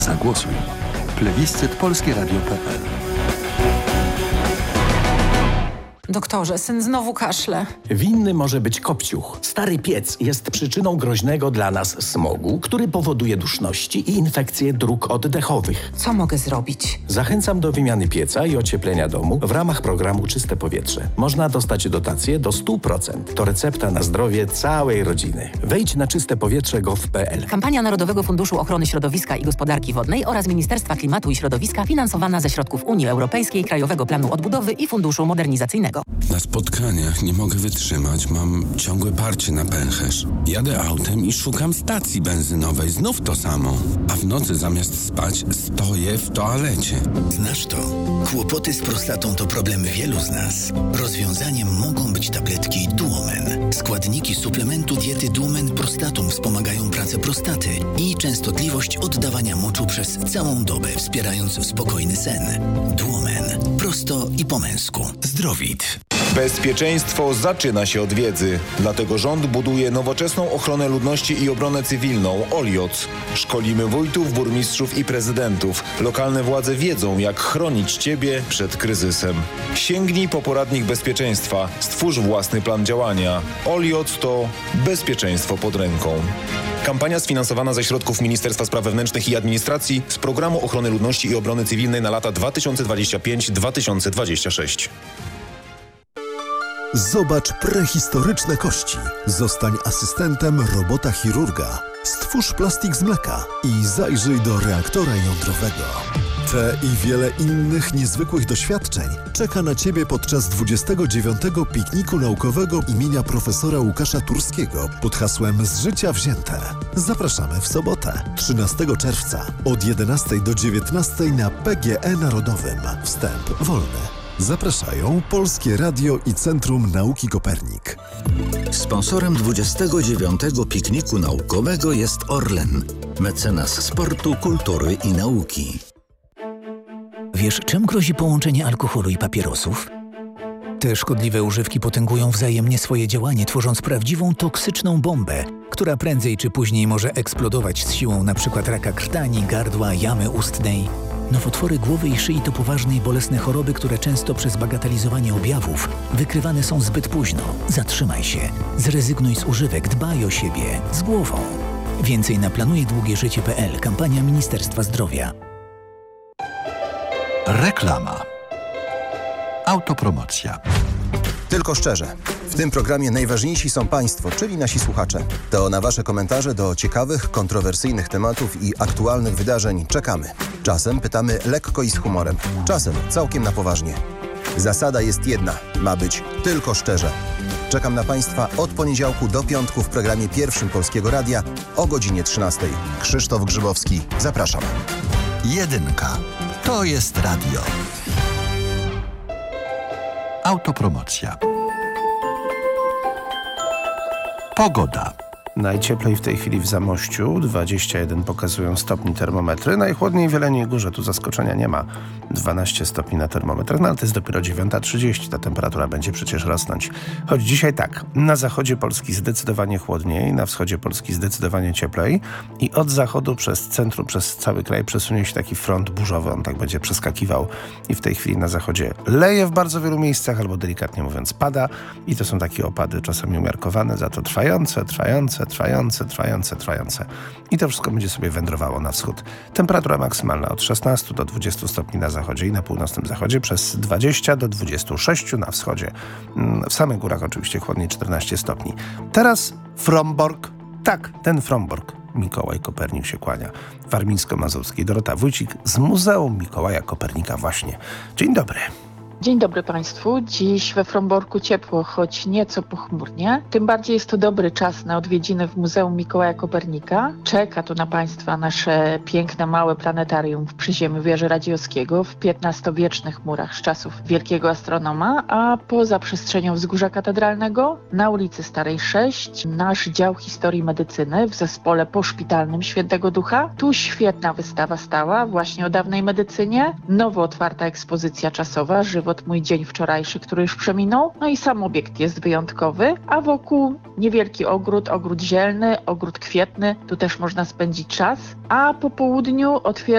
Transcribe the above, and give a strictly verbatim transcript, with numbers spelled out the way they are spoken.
Zagłosuj. Plebiscyt polskie radio kropka pe el. Doktorze, syn znowu kaszle. Winny może być kopciuch. Stary piec jest przyczyną groźnego dla nas smogu, który powoduje duszności i infekcje dróg oddechowych. Co mogę zrobić? Zachęcam do wymiany pieca i ocieplenia domu w ramach programu Czyste Powietrze. Można dostać dotację do stu procent. To recepta na zdrowie całej rodziny. Wejdź na czyste powietrze kropka gov kropka pe el. Kampania Narodowego Funduszu Ochrony Środowiska i Gospodarki Wodnej oraz Ministerstwa Klimatu i Środowiska finansowana ze środków Unii Europejskiej, Krajowego Planu Odbudowy i Funduszu Modernizacyjnego. Na spotkaniach nie mogę wytrzymać, mam ciągłe parcie na pęcherz. Jadę autem i szukam stacji benzynowej, znów to samo. A w nocy zamiast spać stoję w toalecie. Znasz to? Kłopoty z prostatą to problem wielu z nas. Rozwiązaniem mogą być tabletki Duomen. Składniki suplementu diety Duomen Prostatum wspomagają pracę prostaty i częstotliwość oddawania moczu przez całą dobę, wspierając spokojny sen. Duomen. Prosto i po męsku. Zdrowit. Bezpieczeństwo zaczyna się od wiedzy. Dlatego rząd buduje nowoczesną ochronę ludności i obronę cywilną O L I O C. Szkolimy wójtów, burmistrzów i prezydentów. Lokalne władze wiedzą, jak chronić Ciebie przed kryzysem. Sięgnij po poradnik bezpieczeństwa. Stwórz własny plan działania. O L I O C to bezpieczeństwo pod ręką. Kampania sfinansowana ze środków Ministerstwa Spraw Wewnętrznych i Administracji z Programu Ochrony Ludności i Obrony Cywilnej na lata dwa tysiące dwudziesty piąty do dwa tysiące dwudziestego szóstego. Zobacz prehistoryczne kości. Zostań asystentem robota chirurga. Stwórz plastik z mleka i zajrzyj do reaktora jądrowego. Te i wiele innych niezwykłych doświadczeń czeka na Ciebie podczas dwudziestego dziewiątego pikniku naukowego imienia profesora Łukasza Turskiego pod hasłem Z życia wzięte. Zapraszamy w sobotę, trzynastego czerwca od jedenastej do dziewiętnastej na P G E Narodowym. Wstęp wolny. Zapraszają Polskie Radio i Centrum Nauki Kopernik. Sponsorem dwudziestego dziewiątego pikniku naukowego jest Orlen, mecenas sportu, kultury i nauki. Wiesz, czym grozi połączenie alkoholu i papierosów? Te szkodliwe używki potęgują wzajemnie swoje działanie, tworząc prawdziwą toksyczną bombę, która prędzej czy później może eksplodować z siłą np. raka krtani, gardła, jamy ustnej. Nowotwory głowy i szyi to poważne i bolesne choroby, które często przez bagatelizowanie objawów wykrywane są zbyt późno. Zatrzymaj się, zrezygnuj z używek, dbaj o siebie, z głową. Więcej na planuje długie życie kropka pe el. Kampania Ministerstwa Zdrowia. Reklama. Autopromocja. Tylko szczerze. W tym programie najważniejsi są Państwo, czyli nasi słuchacze. To na Wasze komentarze do ciekawych, kontrowersyjnych tematów i aktualnych wydarzeń czekamy. Czasem pytamy lekko i z humorem, czasem całkiem na poważnie. Zasada jest jedna, ma być tylko szczerze. Czekam na Państwa od poniedziałku do piątku w programie pierwszym Polskiego Radia o godzinie trzynastej. Krzysztof Grzybowski, zapraszam. Jedynka. To jest radio. Autopromocja. Pogoda. Najcieplej w tej chwili w Zamościu, dwadzieścia jeden pokazują stopni termometry. Najchłodniej w Jeleniej Górze, tu zaskoczenia nie ma. dwanaście stopni na termometrach, no ale to jest dopiero dziewiąta trzydzieści, ta temperatura będzie przecież rosnąć. Choć dzisiaj tak, na zachodzie Polski zdecydowanie chłodniej, na wschodzie Polski zdecydowanie cieplej i od zachodu przez centrum, przez cały kraj przesunie się taki front burzowy, on tak będzie przeskakiwał i w tej chwili na zachodzie leje w bardzo wielu miejscach, albo delikatnie mówiąc pada i to są takie opady czasami umiarkowane, za to trwające, trwające, trwające, trwające, trwające. I to wszystko będzie sobie wędrowało na wschód. Temperatura maksymalna od szesnastu do dwudziestu stopni na zachodzie i na północnym zachodzie, przez dwadzieścia do dwudziestu sześciu na wschodzie. W samych górach oczywiście chłodniej czternaście stopni. Teraz Frombork. Tak, ten Frombork. Mikołaj Kopernik się kłania. Warmińsko-Mazurski. Dorota Wójcik z Muzeum Mikołaja Kopernika właśnie. Dzień dobry. Dzień dobry Państwu. Dziś we Fromborku ciepło, choć nieco pochmurnie. Tym bardziej jest to dobry czas na odwiedziny w Muzeum Mikołaja Kopernika. Czeka tu na Państwa nasze piękne, małe planetarium w przyziemiu wieży Radziowskiego w piętnastowiecznych murach z czasów wielkiego astronoma, a poza przestrzenią Wzgórza Katedralnego na ulicy Starej sześć nasz dział historii medycyny w zespole poszpitalnym Świętego Ducha. Tu świetna wystawa stała właśnie o dawnej medycynie, nowo otwarta ekspozycja czasowa, żywo Mój dzień wczorajszy, który już przeminął. No i sam obiekt jest wyjątkowy, a wokół niewielki ogród, ogród zielny, ogród kwietny. Tu też można spędzić czas. A po południu otwiera